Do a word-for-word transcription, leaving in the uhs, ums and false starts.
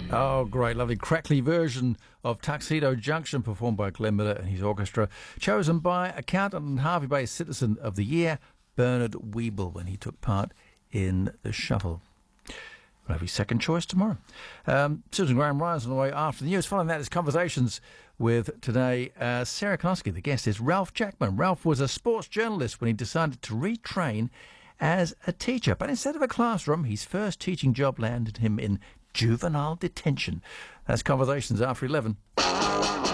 Oh, great, lovely, crackly version of Tuxedo Junction performed by Glenn Miller and his orchestra, chosen by accountant and Harvey Bay Citizen of the Year, Bernard Weeble, when he took part in the shuffle. We'll have his second choice tomorrow. Um, Susan Graham Ryan's on the way after the news. Following that is conversations with today uh, Sarah Koski. The guest is Ralph Jackman. Ralph was a sports journalist when he decided to retrain as a teacher. But instead of a classroom, his first teaching job landed him in juvenile detention. That's conversations after eleven.